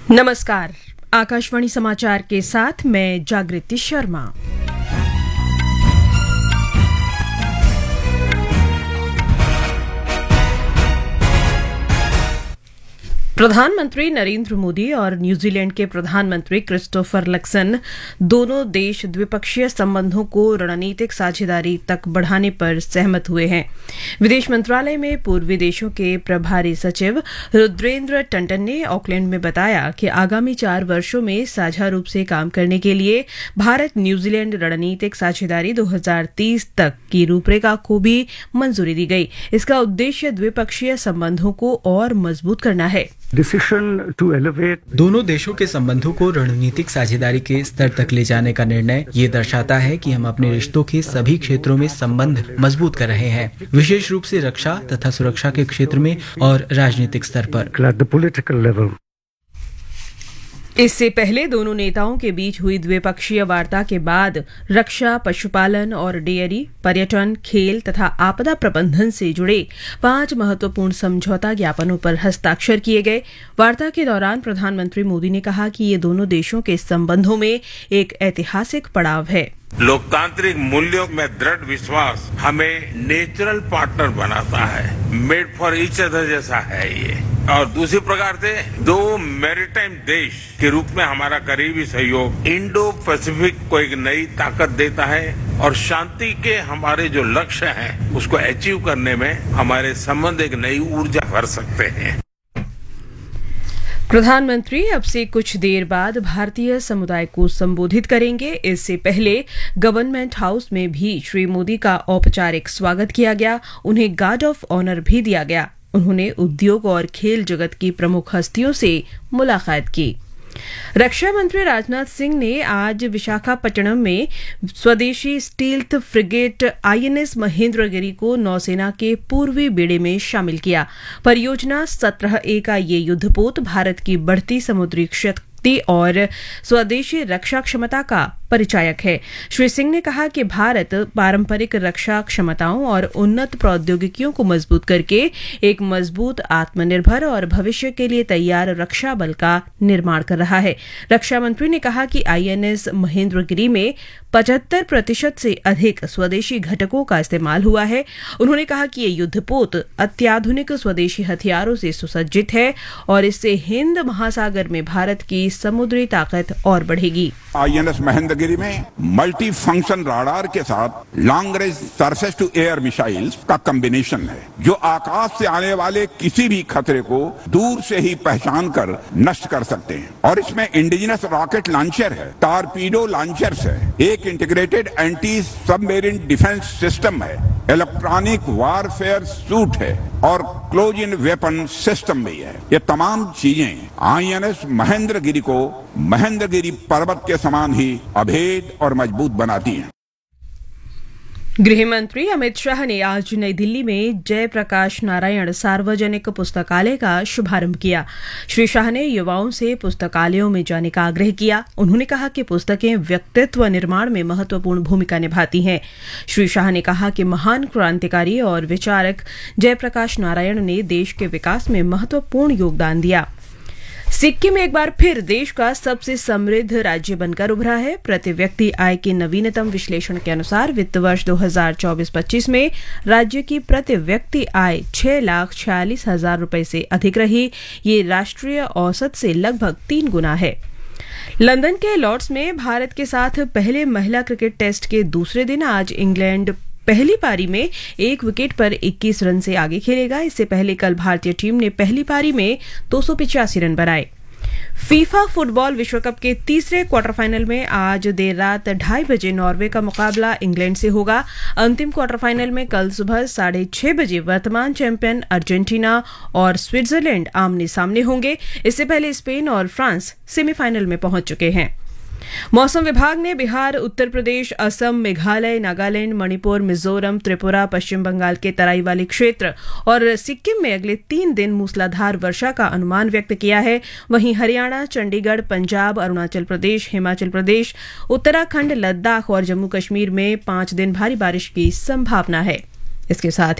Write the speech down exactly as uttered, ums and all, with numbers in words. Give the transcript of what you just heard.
नमस्कार, आकाशवाणी समाचार के साथ मैं जागृति शर्मा। प्रधानमंत्री नरेंद्र मोदी और न्यूजीलैंड के प्रधानमंत्री क्रिस्टोफर लक्सन दोनों देश द्विपक्षीय संबंधों को रणनीतिक साझेदारी तक बढ़ाने पर सहमत हुए हैं। विदेश मंत्रालय में पूर्वी देशों के प्रभारी सचिव रुद्रेंद्र टंडन ने ऑकलैंड में बताया कि आगामी चार वर्षों में साझा रूप से काम करने के लिए भारत न्यूजीलैंड रणनीतिक साझेदारी दो हज़ार तीस तक की रूपरेखा को भी मंजूरी दी गई। इसका उद्देश्य द्विपक्षीय संबंधों को और मजबूत करना है। दोनों देशों के संबंधों को रणनीतिक साझेदारी के स्तर तक ले जाने का निर्णय ये दर्शाता है कि हम अपने रिश्तों के सभी क्षेत्रों में संबंध मजबूत कर रहे हैं, विशेष रूप से रक्षा तथा सुरक्षा के क्षेत्र में और राजनीतिक स्तर पर। इससे पहले दोनों नेताओं के बीच हुई द्विपक्षीय वार्ता के बाद रक्षा, पशुपालन और डेयरी, पर्यटन, खेल तथा आपदा प्रबंधन से जुड़े पांच महत्वपूर्ण समझौता ज्ञापनों पर हस्ताक्षर किए गए। वार्ता के दौरान प्रधानमंत्री मोदी ने कहा कि ये दोनों देशों के संबंधों में एक ऐतिहासिक पड़ाव है। लोकतांत्रिक मूल्यों में दृढ़ विश्वास हमें नेचुरल पार्टनर बनाता है, मेड फॉर ईच अदर जैसा है ये। और दूसरी प्रकार से दो मैरीटाइम देश के रूप में हमारा करीबी सहयोग इंडो पैसिफिक को एक नई ताकत देता है और शांति के हमारे जो लक्ष्य हैं उसको अचीव करने में हमारे संबंध एक नई ऊर्जा भर सकते हैं। प्रधानमंत्री अब से कुछ देर बाद भारतीय समुदाय को संबोधित करेंगे। इससे पहले गवर्नमेंट हाउस में भी श्री मोदी का औपचारिक स्वागत किया गया। उन्हें गार्ड ऑफ ऑनर भी दिया गया। उन्होंने उद्योग और खेल जगत की प्रमुख हस्तियों से मुलाकात की। रक्षा मंत्री राजनाथ सिंह ने आज विशाखापट्टनम में स्वदेशी स्टील्थ फ्रिगेट आईएनएस महेंद्रगिरी को नौसेना के पूर्वी बेड़े में शामिल किया। परियोजना सत्रह ए का ये युद्धपोत भारत की बढ़ती समुद्री शक्ति और स्वदेशी रक्षा क्षमता का परिचायक है। श्री सिंह ने कहा कि भारत पारंपरिक रक्षा क्षमताओं और उन्नत प्रौद्योगिकियों को मजबूत करके एक मजबूत, आत्मनिर्भर और भविष्य के लिए तैयार रक्षा बल का निर्माण कर रहा है। रक्षा मंत्री ने कहा कि आईएनएस महेंद्रगिरी में पचहत्तर प्रतिशत से अधिक स्वदेशी घटकों का इस्तेमाल हुआ है। उन्होंने कहा कि ये युद्धपोत अत्याधुनिक स्वदेशी हथियारों से सुसज्जित है और इससे हिंद महासागर में भारत की समुद्री ताकत और बढ़ेगी। आईएनएस महेंद्रगिरी में मल्टी फंक्शन राडार के साथ long range surface to air missiles का कॉम्बिनेशन है, जो आकाश से आने वाले किसी भी खतरे को दूर से ही पहचान कर नष्ट कर सकते हैं। और इसमें इंडिजिनस रॉकेट लॉन्चर है, टारपीडो लॉन्चर्स है, एक integrated anti submarine defence system है, इलेक्ट्रॉनिक वारफेयर सूट है और क्लोज इन वेपन सिस्टम भी है। ये तमाम चीजें आईएनएस महेंद्रगिरी को महेंद्रगिरी पर्वत के समान ही अभेद और मजबूत बनाती हैं। गृह मंत्री अमित शाह ने आज नई दिल्ली में जयप्रकाश नारायण सार्वजनिक पुस्तकालय का शुभारंभ किया। श्री शाह ने युवाओं से पुस्तकालयों में जाने का आग्रह किया। उन्होंने कहा कि पुस्तकें व्यक्तित्व निर्माण में महत्वपूर्ण भूमिका निभाती हैं। श्री शाह ने कहा कि महान क्रांतिकारी और विचारक जयप्रकाश नारायण ने देश के विकास में महत्वपूर्ण योगदान दिया। सिक्किम एक बार फिर देश का सबसे समृद्ध राज्य बनकर उभरा है। प्रति व्यक्ति आय के नवीनतम विश्लेषण के अनुसार वित्त वर्ष दो हज़ार चौबीस पच्चीस में राज्य की प्रति व्यक्ति आय छह लाख छियालीस हजार रुपए से अधिक रही। ये राष्ट्रीय औसत से लगभग तीन गुना है। लंदन के लॉर्ड्स में भारत के साथ पहले महिला क्रिकेट टेस्ट के दूसरे दिन आज इंग्लैंड पहली पारी में एक विकेट पर इक्कीस रन से आगे खेलेगा। इससे पहले कल भारतीय टीम ने पहली पारी में दो सौ पिचासी रन बनाए। फीफा फुटबॉल विश्व कप के तीसरे क्वार्टर फाइनल में आज देर रात ढाई बजे नॉर्वे का मुकाबला इंग्लैंड से होगा। अंतिम क्वार्टर फाइनल में कल सुबह साढ़े छह बजे वर्तमान चैंपियन अर्जेंटीना और स्विट्जरलैंड आमने सामने होंगे। इससे पहले स्पेन और फ्रांस सेमीफाइनल में पहुंच चुके हैं। मौसम विभाग ने बिहार, उत्तर प्रदेश, असम, मेघालय, नागालैंड, मणिपुर, मिजोरम, त्रिपुरा, पश्चिम बंगाल के तराई वाले क्षेत्र और सिक्किम में अगले तीन दिन मूसलाधार वर्षा का अनुमान व्यक्त किया है। वहीं हरियाणा, चंडीगढ़, पंजाब, अरुणाचल प्रदेश, हिमाचल प्रदेश, उत्तराखंड, लद्दाख और जम्मू कश्मीर में पांच दिन भारी बारिश की संभावना है। इसके साथ